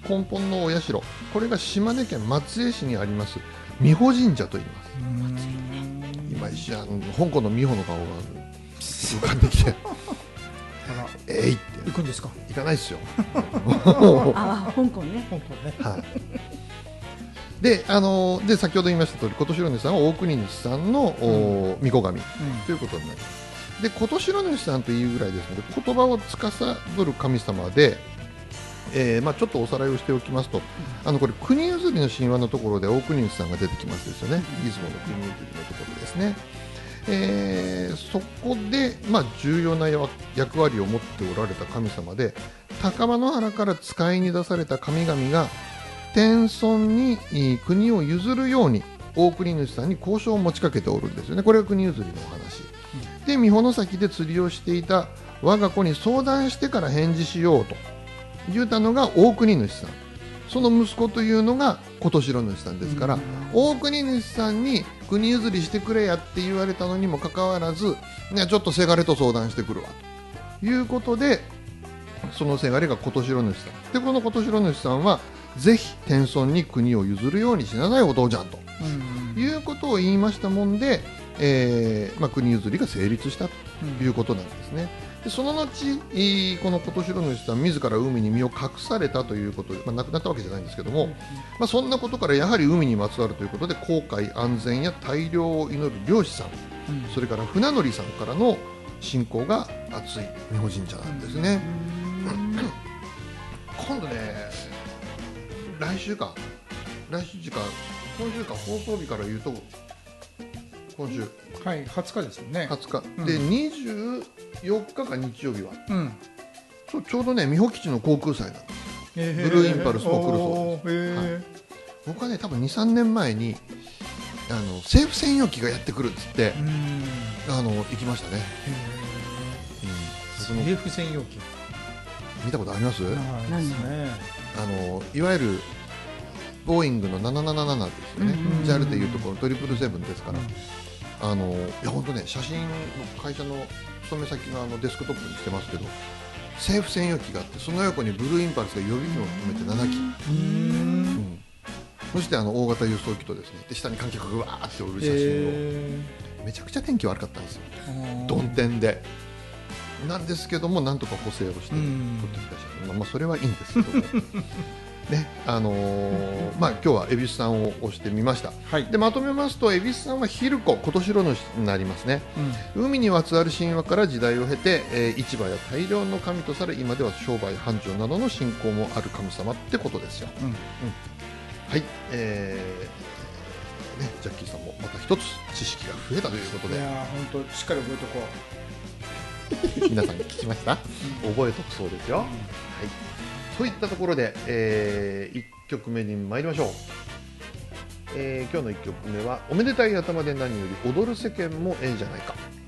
根本のお社、これが島根県松江市にあります美保神社と言います。今一瞬香港の美保の顔が浮かんできてって行くんですか？ 行かないですよあ、香港ね。 香港ね。 はい、で先ほど言いました通り、琴白主さんは大国主さんの御子神ということになります。で、琴白主さんというぐらいですので、言葉を司る神様で、ちょっとおさらいをしておきますと、これ国譲りの神話のところで大国主さんが出てきますですよね。出雲の国譲りのところですね。そこで、重要な役割を持っておられた神様で、高間原から使いに出された神々が天孫に国を譲るように大国主さんに交渉を持ちかけておるんですよね。これが国譲りのお話、で、三保崎で釣りをしていた我が子に相談してから返事しようと言ったのが大国主さん。その息子というのが琴白主さんですから、大国主さんに国譲りしてくれやって言われたのにもかかわらず、ちょっとせがれと相談してくるわということで、そのせがれが琴白主さんで、この琴白主さんはぜひ天孫に国を譲るようにしなさいお父ちゃんということを言いましたもんで、国譲りが成立したということなんですね。でその後、この琴白主さん自ら海に身を隠されたということで、亡くなったわけじゃないんですけども、そんなことからやはり海にまつわるということで、航海安全や大漁を祈る漁師さん、それから船乗りさんからの信仰が厚い美保神社なんですね。今度ね、来週か今週か、放送日から言うと今週、 はい、20日ですよね。 20日、で24日か日曜日は、ちょうどね美保基地の航空祭なんです。ブルーインパルスも来るそうです。僕はね、多分 2,3 年前に政府専用機がやってくるっつって行きましたね。 政府専用機見たことあります？ ないですね。 いわゆるボーイングの777ですよね。JAL でいうところ777ですから、いや本当ね、写真の会社の勤め先のデスクトップにしてますけど、政府専用機があって、その横にブルーインパルスが予備機も含めて7機、そして大型輸送機とですね、で下に観客がわーっておる写真を、めちゃくちゃ天気悪かったんですよ、曇天で。なんですけども、なんとか補正をして撮ってきた写真、それはいいんですけどもね、今日は恵比寿さんを押してみました。でまとめますと、恵比寿さんは昼子、琴白主になりますね。海にまつわる神話から時代を経て、市場や大量の神とされ、今では商売繁盛などの信仰もある神様ってことですよ。はい、ジャッキーさんもまた一つ知識が増えたということで、 いや本当しっかり覚えとこう皆さんに聞きました、覚えとくそうですよ。はい、といったところで、1曲目に参りましょう。今日の1曲目は、おめでたい頭で何より踊る世間もええじゃないか。